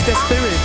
ist der Spirit.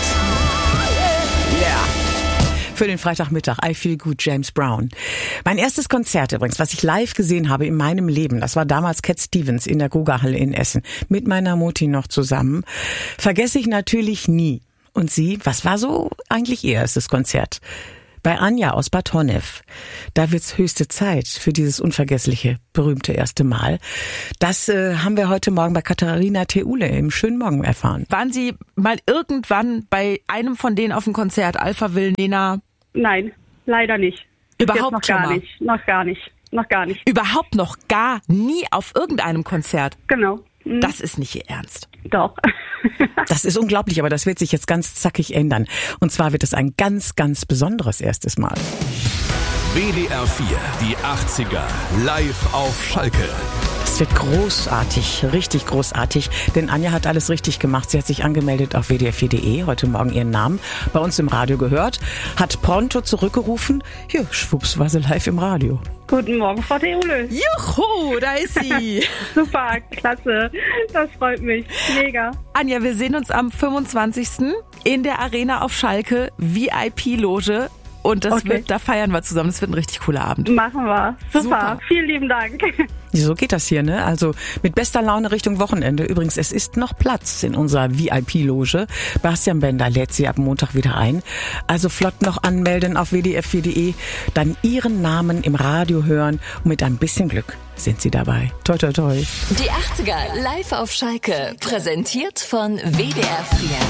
Yeah. Für den Freitagmittag, I Feel Good, James Brown. Mein erstes Konzert übrigens, was ich live gesehen habe in meinem Leben, das war damals Cat Stevens in der Grugerhalle in Essen. Mit meiner Mutti noch zusammen. Vergesse ich natürlich nie. Und Sie, was war so eigentlich Ihr erstes Konzert? Bei Anja aus Bad Honnef. Da wird's höchste Zeit für dieses unvergessliche, berühmte erste Mal. Das haben wir heute Morgen bei Katharina Theule im Schönen Morgen erfahren. Waren Sie mal irgendwann bei einem von denen auf dem Konzert? Alpha Will, Nena? Nein, leider nicht. Überhaupt noch schon gar mal? nicht. Noch gar nicht. Überhaupt noch gar nie auf irgendeinem Konzert? Genau. Das ist nicht Ihr Ernst. Doch. Das ist unglaublich, aber das wird sich jetzt ganz zackig ändern. Und zwar wird es ein ganz, ganz besonderes erstes Mal. WDR 4, die 80er, live auf Schalke. Es wird großartig, richtig großartig, denn Anja hat alles richtig gemacht. Sie hat sich angemeldet auf wdr4.de, heute Morgen ihren Namen bei uns im Radio gehört, hat pronto zurückgerufen. Hier, schwupps, war sie live im Radio. Guten Morgen, Frau Theule. Juhu, da ist sie. Super, klasse. Das freut mich. Mega. Anja, wir sehen uns am 25. in der Arena auf Schalke, VIP-Loge. Und da feiern wir zusammen. Das wird ein richtig cooler Abend. Machen wir. Super. Vielen lieben Dank. So geht das hier, ne? Also mit bester Laune Richtung Wochenende. Übrigens, es ist noch Platz in unserer VIP-Loge. Bastian Bender lädt Sie ab Montag wieder ein. Also flott noch anmelden auf wdr4.de, dann Ihren Namen im Radio hören und mit ein bisschen Glück sind Sie dabei. Toi, toi, toi. Die 80er live auf Schalke, präsentiert von WDR 4.